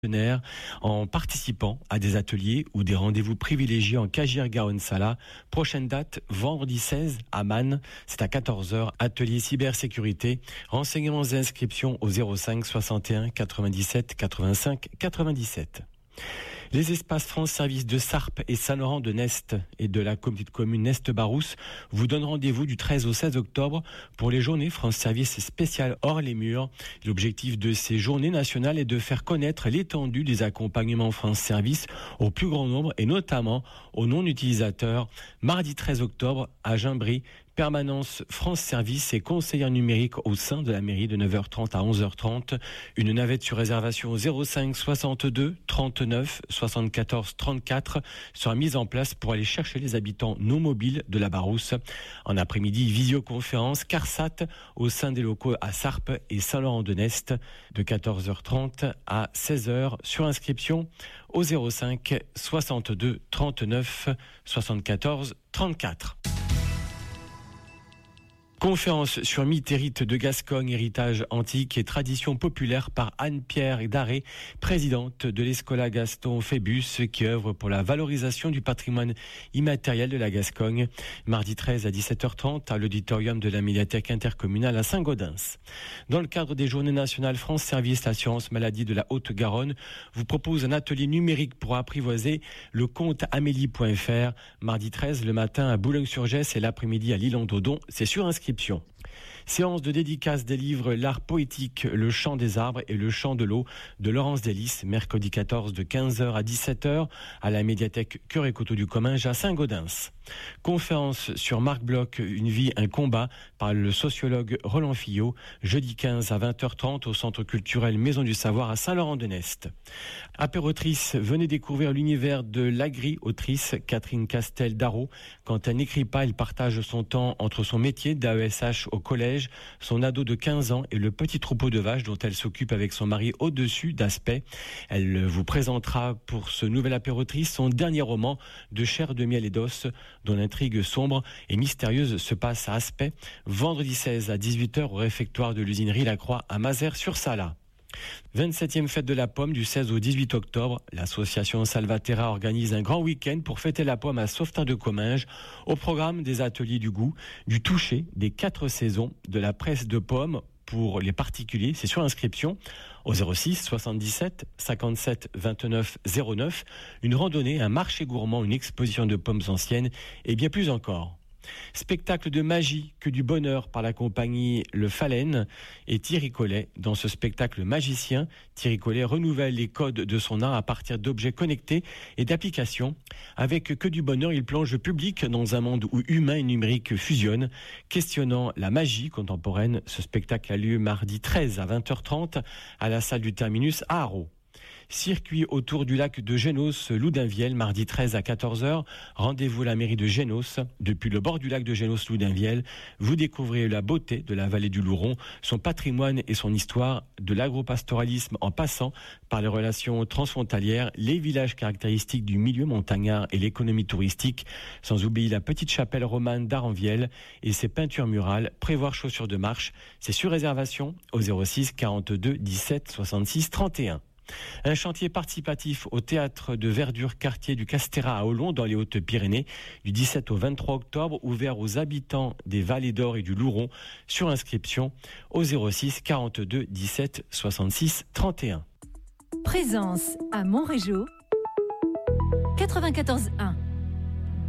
en participant à des ateliers ou des rendez-vous privilégiés en Cagier-Garonne-Sala. Prochaine date, vendredi 16 à Man, c'est à 14h, atelier cybersécurité. Renseignements et inscriptions au 05 61 97 85 97. Les espaces France Service de Sarp et Saint-Laurent-de-Nest et de la communauté de communes Nest-Barousse vous donnent rendez-vous du 13 au 16 octobre pour les journées France Service spéciales hors les murs. L'objectif de ces journées nationales est de faire connaître l'étendue des accompagnements France Service au plus grand nombre et notamment aux non-utilisateurs. Mardi 13 octobre à Gimbry, permanence France Service et conseillère numérique au sein de la mairie de 9h30 à 11h30. Une navette sur réservation au 05 62 39 74 34 sera mise en place pour aller chercher les habitants non mobiles de la Barousse. En après-midi, visioconférence CARSAT au sein des locaux à Sarp et Saint-Laurent-de-Nest de 14h30 à 16h sur inscription au 05 62 39 74 34. Conférence sur mythes et rites de Gascogne, héritage antique et tradition populaire par Anne-Pierre Daré, présidente de l'Escola Gaston Phébus, qui œuvre pour la valorisation du patrimoine immatériel de la Gascogne. Mardi 13 à 17h30 à l'auditorium de la médiathèque intercommunale à Saint-Gaudens. Dans le cadre des Journées nationales France Service l'assurance maladie de la Haute-Garonne, vous propose un atelier numérique pour apprivoiser le compte amélie.fr. Mardi 13 le matin à Boulogne-sur-Gesse et l'après-midi à L'Île-en-Dodon. C'est sur inscription. Séance de dédicace des livres L'art poétique, le chant des arbres et le chant de l'eau de Laurence Delis, mercredi 14 de 15h à 17h à la médiathèque Cœur et Coteau du Comminges à Saint-Gaudens. Conférence sur Marc Bloch, une vie, un combat par le sociologue Roland Fillot, jeudi 15 à 20h30 au centre culturel Maison du Savoir à Saint-Laurent-de-Nest. Apérotrice, venez découvrir l'univers de l'agri-autrice Catherine Castel-Darro. Quand elle n'écrit pas, elle partage son temps entre son métier d'AESH au collège, son ado de 15 ans et le petit troupeau de vaches dont elle s'occupe avec son mari au-dessus d'Aspect. Elle vous présentera pour ce nouvel apérotrice son dernier roman de chair de miel et d'os, dont l'intrigue sombre et mystérieuse se passe à Aspect, vendredi 16 à 18h au réfectoire de l'usinerie Lacroix à Mazères-sur-Sala. 27e fête de la pomme du 16 au 18 octobre. L'association Salvaterra organise un grand week-end pour fêter la pomme à Sauvetin-de-Comminges. Au programme des ateliers du goût, du toucher, des 4 saisons, de la presse de pommes pour les particuliers. C'est sur inscription au 06 77 57 29 09. Une randonnée, un marché gourmand, une exposition de pommes anciennes et bien plus encore. Spectacle de magie, que du bonheur par la compagnie Le Phalène et Thierry Collet. Dans ce spectacle magicien, Thierry Collet renouvelle les codes de son art à partir d'objets connectés et d'applications. Avec que du bonheur, il plonge le public dans un monde où humain et numérique fusionnent, questionnant la magie contemporaine. Ce spectacle a lieu mardi 13 à 20h30 à la salle du Terminus à Haro. Circuit autour du lac de Génos-Loudunvielle, mardi 13 à 14h. Rendez-vous à la mairie de Génos. Depuis le bord du lac de Génos-Loudunvielle, vous découvrez la beauté de la vallée du Louron, son patrimoine et son histoire, de l'agropastoralisme en passant par les relations transfrontalières, les villages caractéristiques du milieu montagnard et l'économie touristique, sans oublier la petite chapelle romane d'Aranvielle et ses peintures murales. Prévoir chaussures de marche, c'est sur réservation au 06 42 17 66 31. Un chantier participatif au théâtre de verdure quartier du Castéra à Olon dans les Hautes-Pyrénées du 17 au 23 octobre, ouvert aux habitants des Vallées d'Or et du Louron, sur inscription au 06 42 17 66 31. Présence à Montrégeau 94.1.